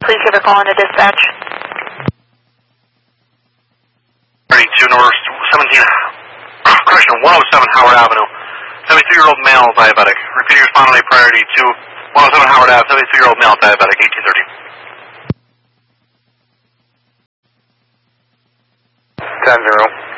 Please give a call into dispatch. 32 North 17, correction, 107 Howard Avenue. 73-year-old male diabetic. Repeating respond on a priority to 107 Howard Ave, 73-year-old male diabetic, 1830. 10-0.